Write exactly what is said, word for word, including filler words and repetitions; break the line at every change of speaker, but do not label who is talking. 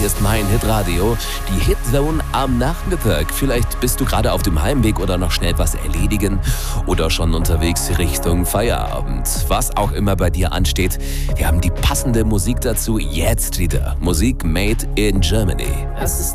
hier ist mein Hitradio, die Hitzone am Nachmittag. Vielleicht bist du gerade auf dem Heimweg oder noch schnell was erledigen oder schon unterwegs Richtung Feierabend. Was auch immer bei dir ansteht, wir haben die passende Musik dazu jetzt wieder. Musik made in Germany.
Es ist